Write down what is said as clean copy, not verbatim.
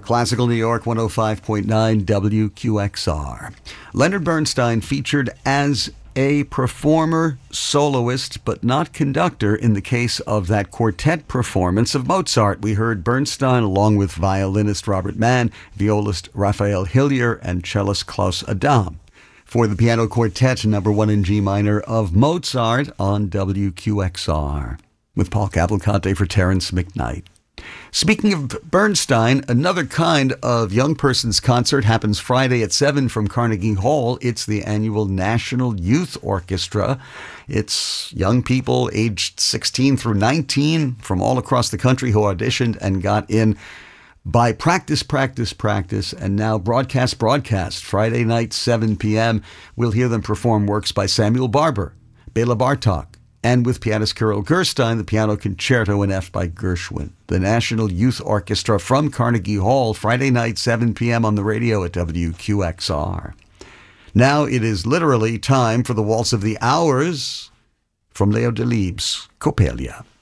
Classical New York 105.9 WQXR. Leonard Bernstein featured as a performer, soloist, but not conductor in the case of that quartet performance of Mozart. We heard Bernstein along with violinist Robert Mann, violist Raphael Hillier, and cellist Klaus Adam for the piano quartet number 1 in G minor of Mozart on WQXR with Paul Cavalcante for Terrence McKnight. Speaking of Bernstein, another kind of young person's concert happens Friday at 7 from Carnegie Hall. It's the annual National Youth Orchestra. It's young people aged 16 through 19 from all across the country who auditioned and got in by practice, and now broadcast. Friday night, 7 p.m. We'll hear them perform works by Samuel Barber, Bela Bartok, and with pianist Kirill Gerstein, the Piano Concerto in F by Gershwin. The National Youth Orchestra from Carnegie Hall, Friday night, 7 p.m. on the radio at WQXR. Now it is literally time for the Waltz of the Hours from Leo Delibes' Coppelia.